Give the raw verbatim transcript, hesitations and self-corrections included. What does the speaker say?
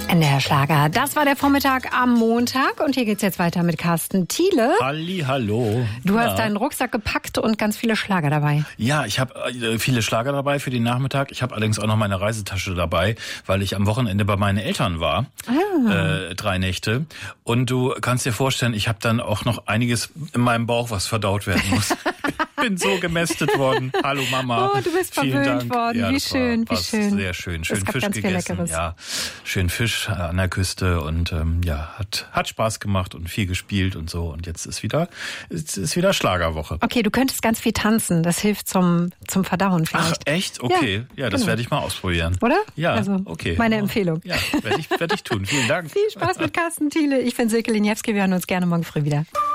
N D R Schlager. Das war der Vormittag am Montag und hier geht's jetzt weiter mit Carsten Thiele. Halli, hallo. Du ja. hast deinen Rucksack gepackt und ganz viele Schlager dabei. Ja, ich habe äh, viele Schlager dabei für den Nachmittag. Ich habe allerdings auch noch meine Reisetasche dabei, weil ich am Wochenende bei meinen Eltern war. Ah. Äh, drei Nächte. Und du kannst dir vorstellen, ich habe dann auch noch einiges in meinem Bauch, was verdaut werden muss. Ich bin so gemästet worden. Hallo Mama. Oh, du bist verwöhnt worden. Ja, wie schön, war, wie schön. Sehr schön. Schön es gab Fisch ganz gegessen. Viel Leckeres. Ja, schön Fisch an der Küste und ähm, ja, hat hat Spaß gemacht und viel gespielt und so. Und jetzt ist wieder ist, ist wieder Schlagerwoche. Okay, du könntest ganz viel tanzen. Das hilft zum zum Verdauen vielleicht. Ach, echt? Okay. Ja, ja das genau. werde ich mal ausprobieren. Oder? Ja, also, okay. Meine Empfehlung. Ja, werde ich, werd ich tun. Vielen Dank. Viel Spaß mit Carsten Thiele. Ich bin Silke Liniewski. Wir hören uns gerne morgen früh wieder.